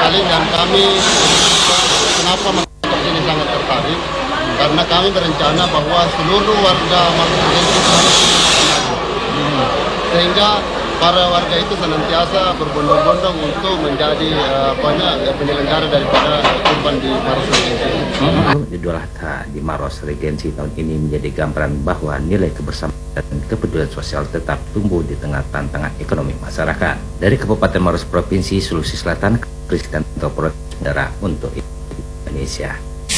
sekali, dan kami kenapa masyarakat ini sangat tertarik, karena kami berencana bahwa seluruh warga Maros Regency harus menggunakan lagu. Sehingga para warga itu senantiasa berbondong-bondong untuk menjadi penyelenggara daripada kurban di Maros Regency. Idul Adha di Maros Regency tahun ini menjadi gambaran bahwa nilai kebersamaan dan kepedulian sosial tetap tumbuh di tengah tantangan ekonomi masyarakat. Dari Kabupaten Maros Provinsi Sulawesi Selatan, Kristianto Prodara untuk Indonesia.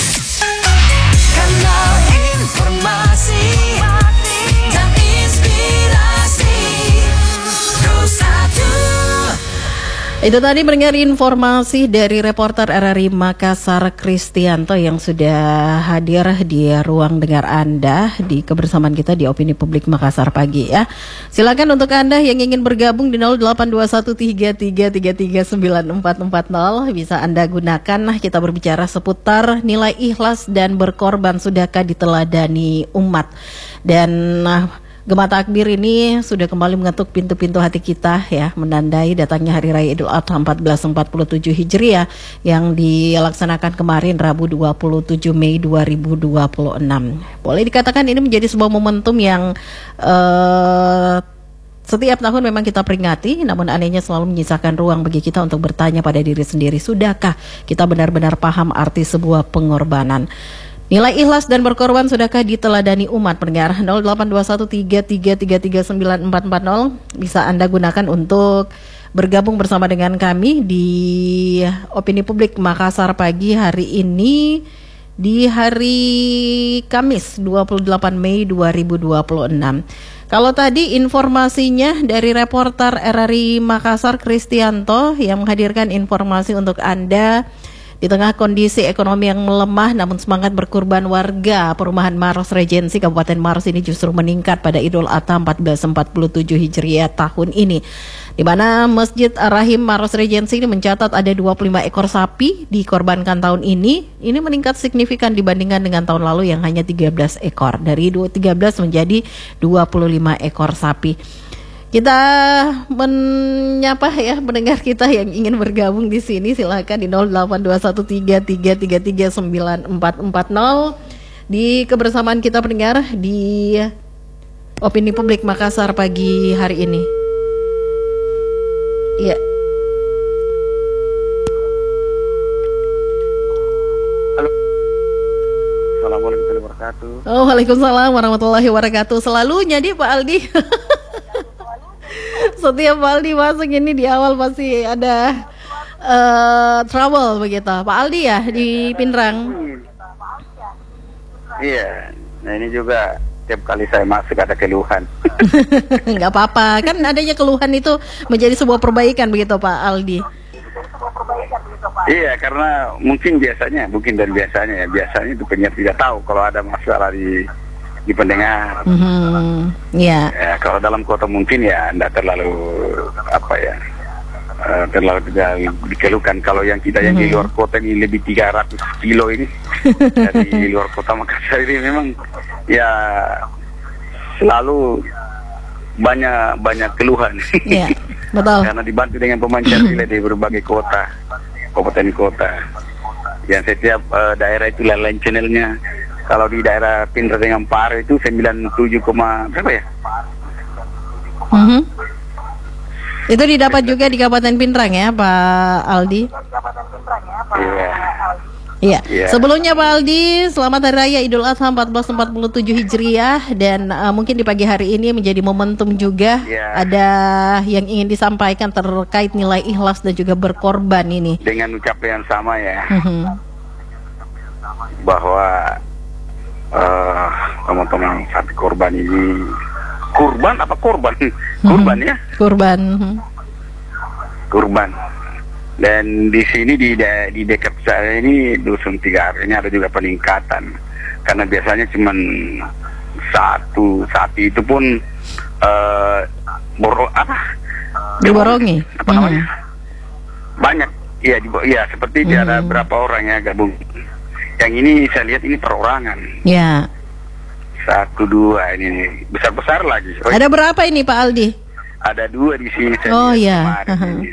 Kanal informasi dan inspirasi Terus Satu. Itu tadi mendengar informasi dari reporter RRI Makassar Kristianto yang sudah hadir di ruang dengar Anda di kebersamaan kita di Opini Publik Makassar pagi ya. Silakan untuk Anda yang ingin bergabung di 082133339440 bisa Anda gunakan. Kita berbicara seputar nilai ikhlas dan berkorban sudahkah diteladani umat. Dan Gema Takbir ini sudah kembali mengetuk pintu-pintu hati kita ya, menandai datangnya Hari Raya Idul Adha 1447 Hijriah yang dilaksanakan kemarin Rabu 27 Mei 2026. Boleh dikatakan ini menjadi sebuah momentum yang setiap tahun memang kita peringati, namun anehnya selalu menyisakan ruang bagi kita untuk bertanya pada diri sendiri, sudahkah kita benar-benar paham arti sebuah pengorbanan? Nilai ikhlas dan berkorban sudahkah diteladani umat pendengar? 082133339440 bisa Anda gunakan untuk bergabung bersama dengan kami di Opini Publik Makassar pagi hari ini di hari Kamis 28 Mei 2026. Kalau tadi informasinya dari reporter RRI Makassar Kristianto yang menghadirkan informasi untuk Anda. Di tengah kondisi ekonomi yang melemah, namun semangat berkurban warga perumahan Maros Regency Kabupaten Maros ini justru meningkat pada Idul Adha 1447 Hijriah tahun ini. Di mana Masjid Ar-Rahim Maros Regency ini mencatat ada 25 ekor sapi dikorbankan tahun ini. Ini meningkat signifikan dibandingkan dengan tahun lalu yang hanya 13 ekor. Dari 13 menjadi 25 ekor sapi. Kita menyapa ya pendengar kita yang ingin bergabung di sini, silakan di 082133339440 di kebersamaan kita pendengar di Opini Publik Makassar pagi hari ini. Iya. Halo. Assalamualaikum warahmatullahi wabarakatuh. Oh, waalaikumsalam warahmatullahi wabarakatuh. Selalunya di Pak Aldi. Setiap Aldi masuk ini di awal pasti ada trouble begitu. Pak Aldi ya di Pindrang. Iya, nah ini juga tiap kali saya masuk ada keluhan. Nggak apa-apa, kan adanya keluhan itu menjadi sebuah perbaikan begitu Pak Aldi. Iya, karena mungkin biasanya itu penyiar tidak tahu kalau ada masalah di pendengar. Ya, kalau dalam kota mungkin ya tidak terlalu terlalu dikeluhkan. Kalau yang kita yang di luar kota ini lebih 300 kilo ini dari luar kota Makassar ini memang ya selalu banyak keluhan. Iya, betul. Karena dibantu dengan pemancar silat di berbagai kota, kabupaten kota. Yang setiap daerah itu lain channelnya. Kalau di daerah Pindra dengan Pare itu 97, berapa ya? Itu didapat juga di Kabupaten Pindrang ya Pak Aldi? Iya. Sebelumnya Pak Aldi, selamat Hari Raya Idul Adha 1447 Hijriah. Dan mungkin di pagi hari ini menjadi momentum juga ada yang ingin disampaikan terkait nilai ikhlas dan juga berkorban ini. Dengan ucapan yang sama ya, bahwa teman-teman sapi korban ini kurban ya kurban. Dan di sini di dekat saya ini Dusun Tiga ini ada juga peningkatan, karena biasanya cuma satu sapi itu pun diborongi banyak ya seperti ada berapa orang ya gabung. Yang ini saya lihat ini perorangan. Ya. 1, 2 ini besar-besar lagi. Ada berapa ini Pak Aldi? Ada 2 di sini. Oh ya.